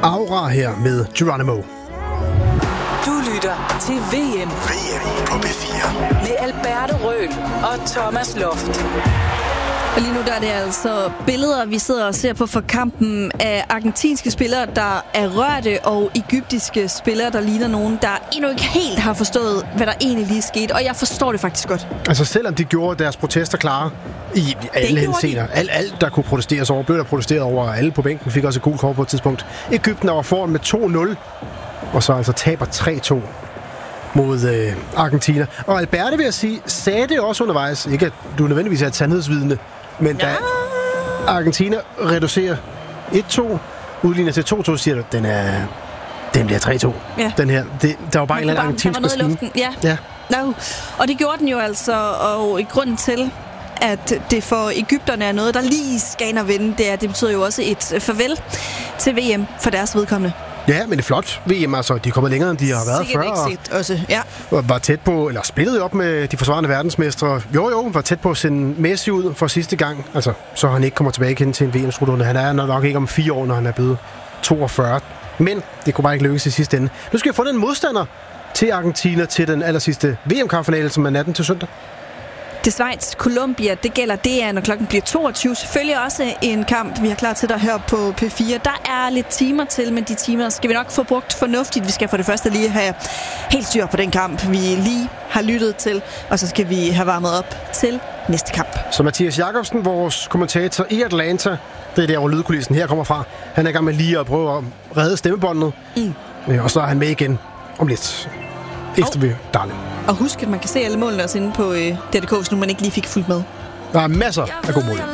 Aura her med Geronimo. Du lytter til VM på P4 med Alberte Røhl og Thomas Loft. Og lige nu der er det altså billeder, vi sidder og ser på for kampen af argentinske spillere, der er rørte, og egyptiske spillere, der ligner nogen, der endnu ikke helt har forstået, hvad der egentlig lige skete. Og jeg forstår det faktisk godt. Altså selvom de gjorde deres protester klare i alle henseender, alt der kunne protesteres over, blev der protesteret over, alle på bænken fik også et gult kort på et tidspunkt. Egypten var foran med 2-0, og så altså taber 3-2 mod Argentina. Og Alberte, vil jeg sige, sagde det også undervejs, ikke at du nødvendigvis er et sandhedsvidne, men da Argentina reducerer 1-2, udligner til 2-2, siger du, den bliver 3-2. Ja. Den her, der var bare en eller anden argentinsk maskine. Ja. No. Og det gjorde den jo altså, og i grunden til, at det for egypterne er noget, der lige skal ind og vende, det betyder jo også et farvel til VM for deres vedkommende. Ja, men det er flot VM, altså. De er kommet længere, end de har været før. Også, ja. Og var tæt på, eller spillede op med de forsvarende verdensmestre. Jo, var tæt på at sende Messi ud for sidste gang. Altså, så han ikke kommer tilbage igen til en VM-slutrunde. Han er nok ikke om 4 år, når han er blevet 42. Men det kunne bare ikke lykkes i sidste ende. Nu skal vi få den modstander til Argentina til den allersidste VM-kampfinale, som er natten til søndag. Det Schweiz, Colombia, det gælder, det er, når klokken bliver 22. Selvfølgelig også en kamp, vi har klar til dig her på P4. Der er lidt timer til, men de timer skal vi nok få brugt fornuftigt. Vi skal for det første lige have helt styr på den kamp, vi lige har lyttet til, og så skal vi have varmet op til næste kamp. Så Mathias Jakobsen, vores kommentator i Atlanta, det er der, hvor lydkulissen her kommer fra. Han er i gang med lige at prøve at redde stemmebåndet, og så er han med igen om lidt. Efter vi Darling. Og husk, at man kan se alle målene også inde på DRDK, hvis nu man ikke lige fik fulgt med. Der er masser af gode mål.